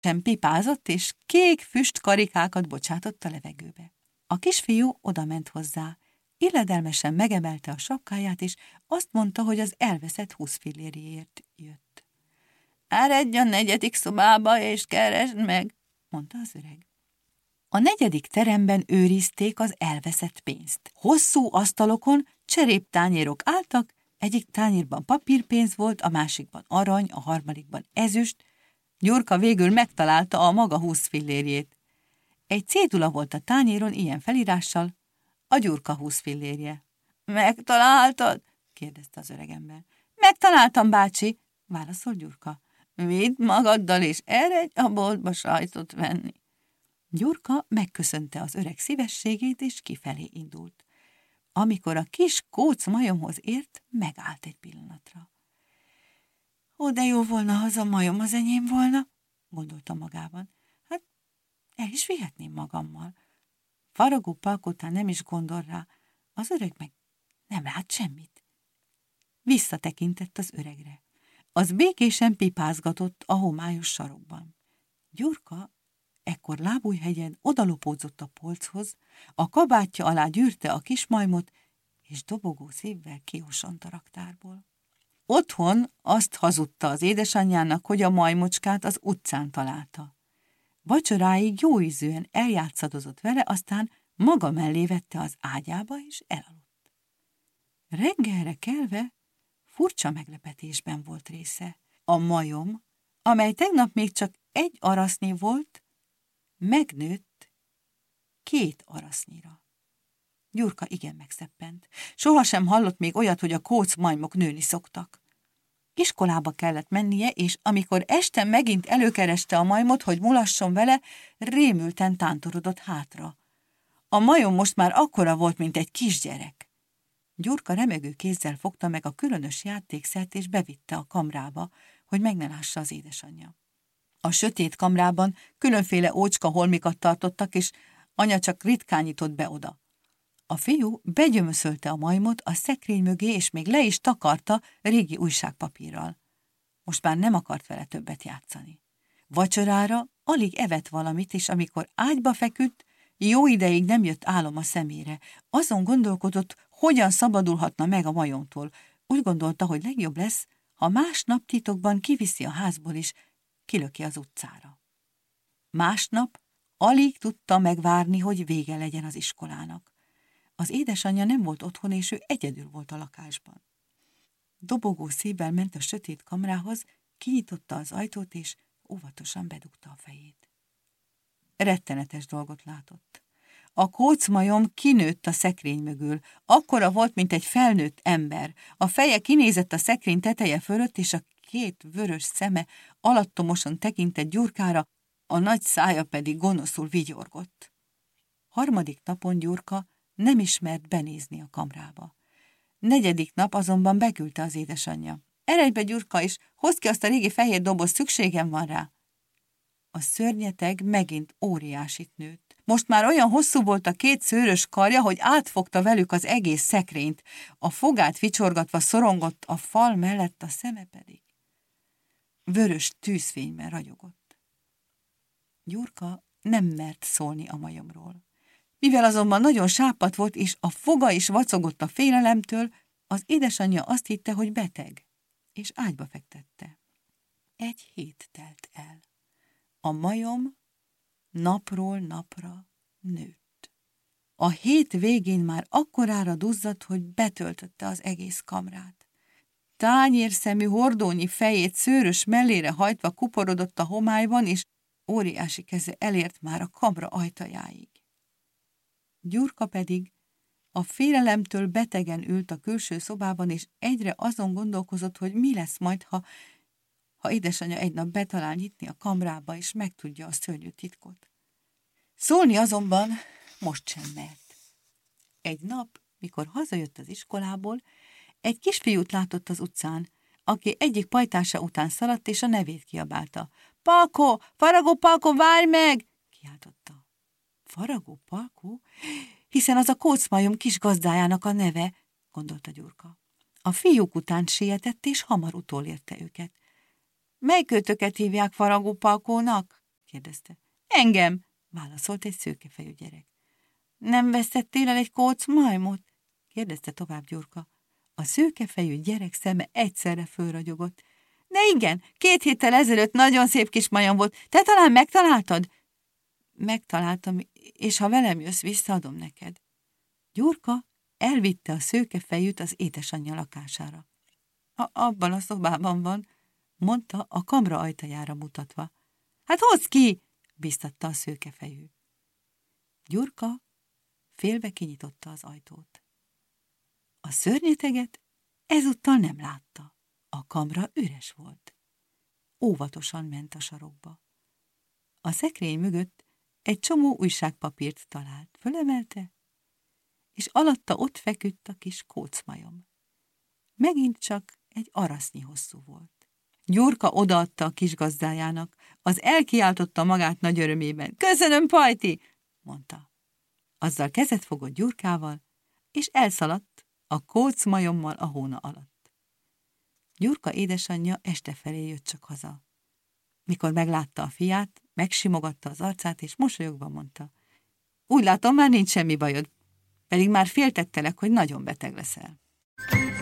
sem pipázott, és kék füstkarikákat bocsátott a levegőbe. A kisfiú odament hozzá, illedelmesen megemelte a sapkáját, és azt mondta, hogy az elveszett 20 fillérjéért jött. Eredj a 4. szobába, és keresd meg, mondta az öreg. A 4. teremben őrizték az elveszett pénzt. Hosszú asztalokon cseréptányérok álltak, egyik tányérban papírpénz volt, a másikban arany, a harmadikban ezüst. Gyurka végül megtalálta a maga 20 fillérjét. Egy cédula volt a tányéron ilyen felirással, a Gyurka 20 fillérje. Megtaláltad? kérdezte az öregember. Megtaláltam, bácsi, válaszolt Gyurka. Vidd magaddal, és eredj a boltba sajtot venni. Gyurka megköszönte az öreg szívességét, és kifelé indult. Amikor a kis kóc majomhoz ért, megállt egy pillanatra. Ó, de jó volna, ha az a majom az enyém volna, gondolta magában. Hát el is vihetném magammal. Faragó Palkótán nem is gondol rá, az öreg meg nem lát semmit. Visszatekintett az öregre. Az békésen pipázgatott a homályos sarokban. Gyurka ekkor lábújhegyen odalopódzott a polchoz, a kabátja alá gyűrte a kismajmot, és dobogó szívvel kihosont a raktárból. Otthon azt hazudta az édesanyjának, hogy a majmocskát az utcán találta. Vacsoráig jóízűen eljátszadozott vele, aztán maga mellé vette az ágyába, és elaludt. Reggelre kelve furcsa meglepetésben volt része. A majom, amely tegnap még csak 1 arasznyi volt, megnőtt 2 arasznyira. Gyurka igen megszeppent. Sohasem hallott még olyat, hogy a kóc majmok nőni szoktak. Iskolába kellett mennie, és amikor este megint előkereste a majmot, hogy mulasson vele, rémülten tántorodott hátra. A majom most már akkora volt, mint egy kisgyerek. Gyurka remegő kézzel fogta meg a különös játékszert, és bevitte a kamrába, hogy meg ne lássa az édesanyja. A sötét kamrában különféle ócska holmikat tartottak, és anya csak ritkán nyitott be oda. A fiú begyömöszölte a majmot a szekrény mögé, és még le is takarta régi újságpapírral. Most már nem akart vele többet játszani. Vacsorára alig evett valamit, és amikor ágyba feküdt, jó ideig nem jött álom a szemére. Azon gondolkodott, hogyan szabadulhatna meg a majomtól. Úgy gondolta, hogy legjobb lesz, ha másnap titokban kiviszi a házból, és kilöki az utcára. Másnap alig tudta megvárni, hogy vége legyen az iskolának. Az édesanyja nem volt otthon, és ő egyedül volt a lakásban. Dobogó szívvel ment a sötét kamrához, kinyitotta az ajtót, és óvatosan bedugta a fejét. Rettenetes dolgot látott. A kócmajom kinőtt a szekrény mögül. Akkora volt, mint egy felnőtt ember. A feje kinézett a szekrény teteje fölött, és a 2 vörös szeme alattomosan tekintett Gyurkára, a nagy szája pedig gonoszul vigyorgott. 3. napon Gyurka nem ismert benézni a kamrába. 4. nap azonban beküldte az édesanyja. Eredj be, Gyurka, és hozd ki azt a régi fehér dobozt, szükségem van rá. A szörnyeteg megint óriásit nőtt. Most már olyan hosszú volt a 2 szőrös karja, hogy átfogta velük az egész szekrényt. A fogát vicsorgatva szorongott a fal mellett, a szeme pedig vörös tűzfényben ragyogott. Gyurka nem mert szólni a majomról. Mivel azonban nagyon sápadt volt, és a foga is vacogott a félelemtől, az édesanyja azt hitte, hogy beteg, és ágyba fektette. 1 hét telt el. A majom napról napra nőtt. A hét végén már akkorára duzzadt, hogy betöltötte az egész kamrát. Tányérszemű hordónyi fejét szőrös mellére hajtva kuporodott a homályban, és óriási keze elért már a kamra ajtajáig. Gyurka pedig a félelemtől betegen ült a külső szobában, és egyre azon gondolkozott, hogy mi lesz majd, ha édesanyja egy nap betalál nyitni a kamrába, és megtudja a szörnyű titkot. Szólni azonban most sem mert. Egy nap, mikor hazajött az iskolából, egy kisfiút látott az utcán, aki egyik pajtása után szaladt, és a nevét kiabálta. Palkó, Faragó Palkó, várj meg! Kiáltotta. Faragó Palkó? Hiszen az a kócmajom kis gazdájának a neve, gondolta Gyurka. A fiúk után sietett, és hamar utolérte őket. Melyik őtöket hívják Faragó Palkónak? kérdezte. Engem, válaszolt egy szőkefejű gyerek. Nem vesztettél el egy kóc majmot? kérdezte tovább Gyurka. A szőkefejű gyerek szeme egyszerre fölragyogott. De igen, 2 héttel ezelőtt nagyon szép kis majom volt. Te talán megtaláltad? Megtaláltam, és ha velem jössz, visszaadom neked. Gyurka elvitte a szőkefejűt az édesanyja lakására. Abban a szobában van, mondta a kamra ajtajára mutatva. Hát hozd ki, biztatta a szőkefejű. Gyurka félbe kinyitotta az ajtót. A szörnyeteget ezúttal nem látta. A kamra üres volt. Óvatosan ment a sarokba. A szekrény mögött egy csomó újságpapírt talált. Fölemelte, és alatta ott feküdt a kis kócmajom. Megint csak egy arasznyi hosszú volt. Gyurka odaadta a kis gazdájának, az elkiáltotta magát nagy örömében. Köszönöm, Pajti, mondta. Azzal kezet fogott Gyurkával, és elszaladt a kócmajommal a hóna alatt. Gyurka édesanyja este felé jött csak haza. Mikor meglátta a fiát, megsimogatta az arcát, és mosolyogva mondta. Úgy látom, már nincs semmi bajod, pedig már féltettelek, hogy nagyon beteg leszel.